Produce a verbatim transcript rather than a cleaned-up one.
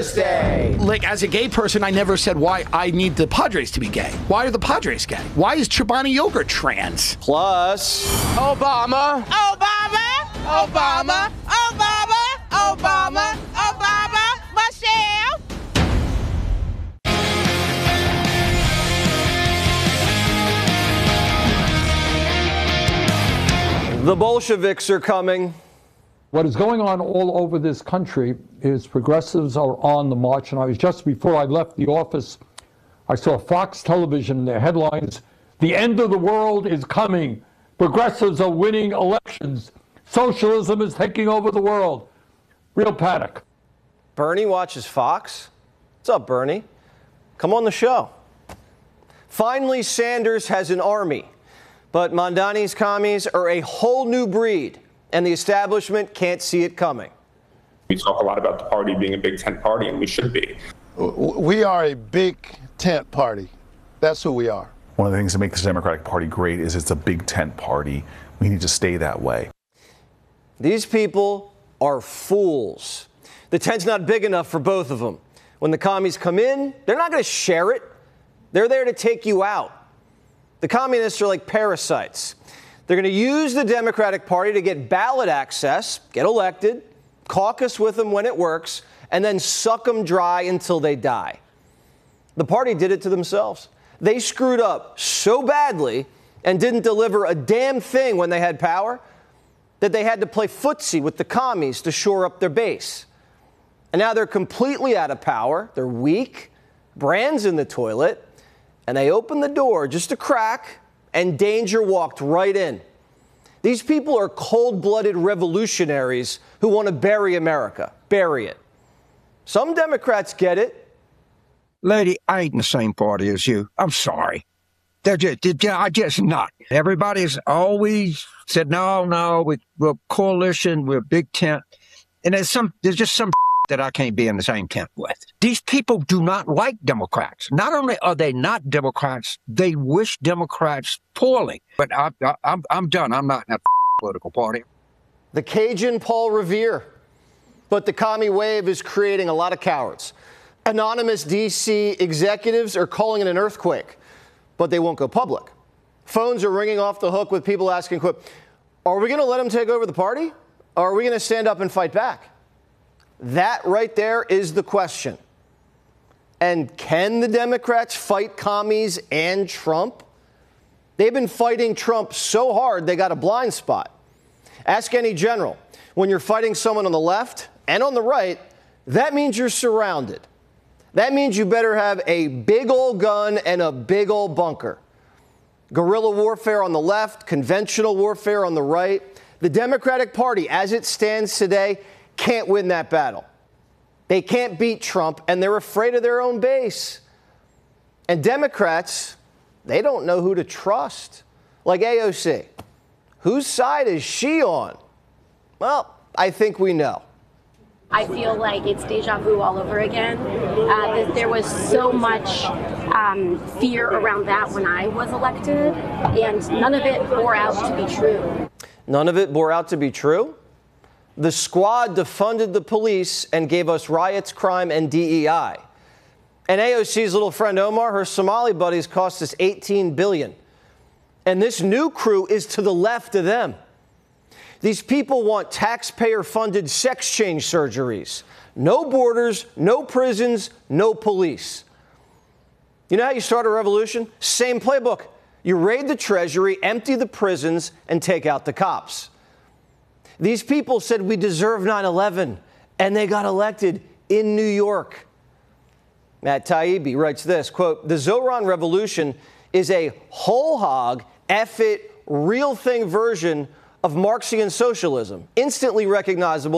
Thursday. Like, as a gay person, I never said why I need the Padres to be gay. Why are the Padres gay? Why is Chobani Yogurt trans? Plus, Obama. Obama. Obama. Obama. Obama. Obama. Michelle. The Bolsheviks are coming. What is going on all over this country is progressives are on the march. And I was just before I left the office, I saw Fox Television in their headlines, "The end of the world is coming. Progressives are winning elections. Socialism is taking over the world." Real panic. Bernie watches Fox. What's up, Bernie? Come on the show. Finally, Sanders has an army. But Mondani's commies are a whole new breed, and the establishment can't see it coming. We talk a lot about the party being a big tent party, and we should be. We are a big tent party. That's who we are. One of the things that makes the Democratic Party great is it's a big tent party. We need to stay that way. These people are fools. The tent's not big enough for both of them. When the commies come in, they're not going to share it. They're there to take you out. The communists are like parasites. They're going to use the Democratic Party to get ballot access, get elected, caucus with them when it works, and then suck them dry until they die. The party did it to themselves. They screwed up so badly and didn't deliver a damn thing when they had power that they had to play footsie with the commies to shore up their base. And now they're completely out of power. They're weak, brands in the toilet, and they opened the door just a crack, and danger walked right in. These people are cold-blooded revolutionaries who want to bury America. Bury it. Some Democrats get it. Lady, I ain't in the same party as you. I'm sorry. They're just, they're, I just not. Everybody's always said, no, no, we, we're a coalition, we're a big tent. And there's some, there's just some that I can't be in the same tent with. These people do not like Democrats. Not only are they not Democrats, they wish Democrats poorly. But I, I, I'm, I'm done. I'm not in that political party. The Cajun Paul Revere. But the commie wave is creating a lot of cowards. Anonymous D C executives are calling it an earthquake, but they won't go public. Phones are ringing off the hook with people asking, quote, are we going to let them take over the party? Or are we going to stand up and fight back? That right there is the question. And can the Democrats fight commies and Trump? They've been fighting Trump so hard they got a blind spot. Ask any general. When you're fighting someone on the left and on the right, that means you're surrounded. That means you better have a big old gun and a big old bunker. Guerrilla warfare on the left, conventional warfare on the right. The Democratic Party, as it stands today, can't win that battle. They can't beat Trump, and they're afraid of their own base. And Democrats, they don't know who to trust. Like A O C. Whose side is she on? Well, I think we know. I feel like it's deja vu all over again. Uh, there was so much um, fear around that when I was elected, and none of it bore out to be true. None of it bore out to be true? The squad defunded the police and gave us riots, crime, and D E I. And A O C's little friend Omar, her Somali buddies cost us eighteen billion dollars. And this new crew is to the left of them. These people want taxpayer-funded sex change surgeries. No borders, no prisons, no police. You know how you start a revolution? Same playbook. You raid the Treasury, empty the prisons, and take out the cops. These people said we deserve nine eleven, and they got elected in New York. Matt Taibbi writes this, quote, the Zoran Revolution is a whole hog, F it, real thing version of Marxian socialism, instantly recognizable